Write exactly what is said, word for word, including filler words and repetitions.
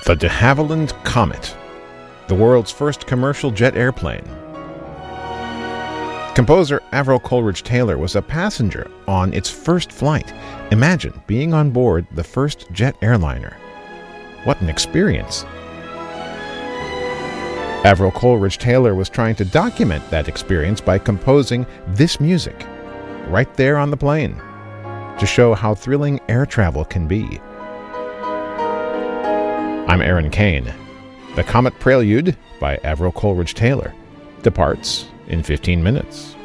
The de Havilland Comet, the world's first commercial jet airplane. Composer Averell Coleridge Taylor was a passenger on its first flight. Imagine being on board the first jet airliner. What an experience. Averell Coleridge Taylor was trying to document that experience by composing this music right there on the plane to show how thrilling air travel can be. I'm Aaron Kane. The Comet Prelude by Averell Coleridge Taylor departs in fifteen minutes.